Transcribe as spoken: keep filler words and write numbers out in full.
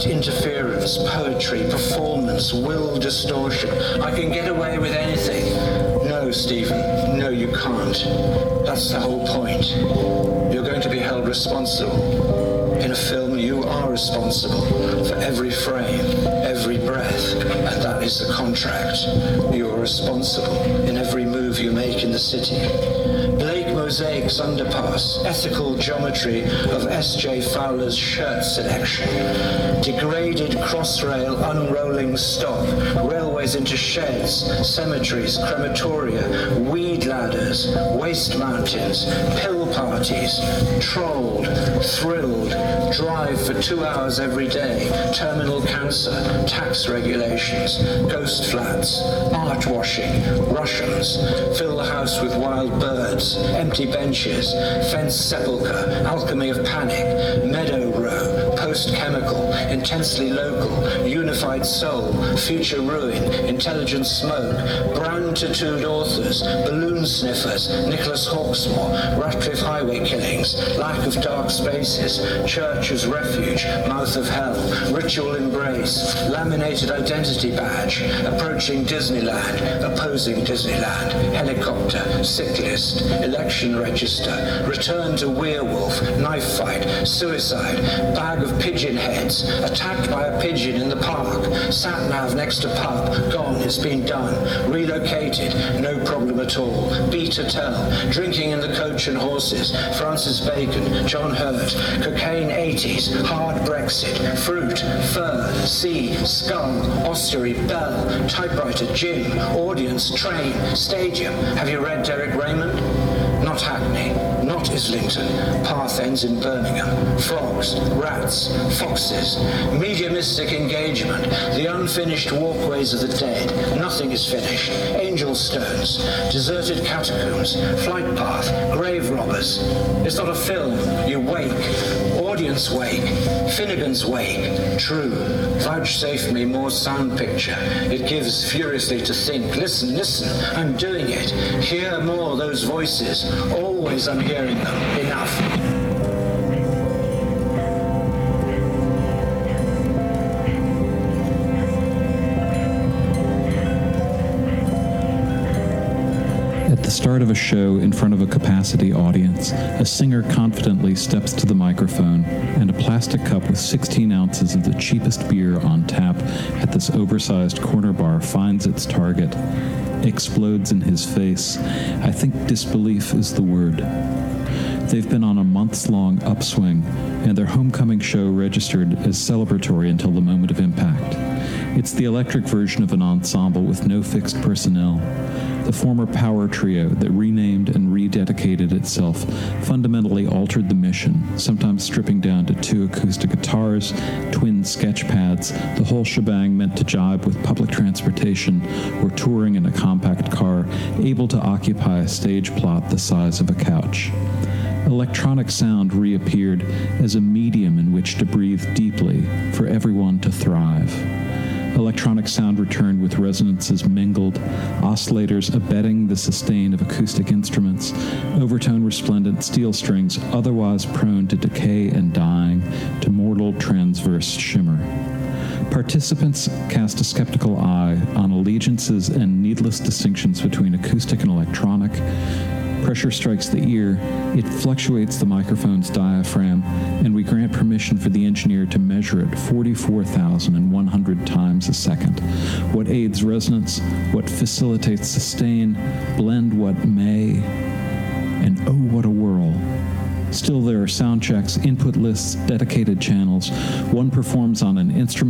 light interference, poetry, performance, will distortion. I can get away with anything. No, Stephen, no, you can't. That's the whole point. You're going to be held responsible. In a film, you are responsible for every frame, every breath, and that is the contract. You are responsible in every move you make in the city. Blake Mosaic's underpass, ethical geometry of S J Fowler's shirt selection, degraded crossrail unrolling stock, railways into sheds, cemeteries, crematoria, weed ladders, waste mountains, pill parties, trolled, thrilled, drive for two hours every day, terminal cancer, tax regulations, ghost flats, art washing, Russians, fill the house with wild birds, empty benches, fenced sepulchre, alchemy of panic, meadow row, post-chemical, intensely local, unified soul, future ruin, intelligent smoke, brown-tattooed authors, balloon sniffers, Nicholas Hawksmoor, Ratcliffe highway killings, lack of dark spaces, church as refuge, mouth of hell, ritual embrace, laminated identity badge, approaching Disneyland, opposing Disneyland, helicopter, sick list, election register, return to werewolf, knife fight, suicide, bag of pigeon heads, attacked by a pigeon in the park, sat nav next to pub, gone, it's been done, relocated, no problem at all, beat a tell, drinking in the coach and horses, Francis Bacon, John Hurt, cocaine eighties, hard Brexit, fruit, fur, sea, skull, ostery, bell, typewriter, gym, audience, train, stadium. Have you read Derek Raymond? Not Hackney, not Islington, path ends in Birmingham, frogs, rats, foxes, mediumistic engagement, the unfinished walkways of the dead, nothing is finished, angel stones, deserted catacombs, flight path, grave robbers. It's not a film, you wake, audience wake, Finnegan's wake, true, vouchsafe me more sound picture, it gives furiously to think, listen, listen, I'm doing it, hear more those voices, always I'm hearing them, enough. At the start of a show in front of a capacity audience, a singer confidently steps to the microphone, and a plastic cup with sixteen ounces of the cheapest beer on tap at this oversized corner bar finds its target, explodes in his face. I think disbelief is the word. They've been on a months-long upswing, and their homecoming show registered as celebratory until the moment of impact. It's the electric version of an ensemble with no fixed personnel. The former power trio that renamed and rededicated itself fundamentally altered the mission, sometimes stripping down to two acoustic guitars, twin sketch pads, the whole shebang meant to jibe with public transportation or touring in a compact car, able to occupy a stage plot the size of a couch. Electronic sound reappeared as a medium in which to breathe deeply for everyone to thrive. Electronic sound returned with resonances mingled, oscillators abetting the sustain of acoustic instruments, overtone resplendent steel strings otherwise prone to decay and dying, to mortal transverse shimmer. Participants cast a skeptical eye on allegiances and needless distinctions between acoustic and electronic. Pressure strikes the ear, it fluctuates the microphone's diaphragm, and we grant permission for the engineer to measure it forty-four thousand one hundred times a second. What aids resonance, what facilitates sustain, blend what may, and oh, what a whirl. Still, there are sound checks, input lists, dedicated channels. One performs on an instrument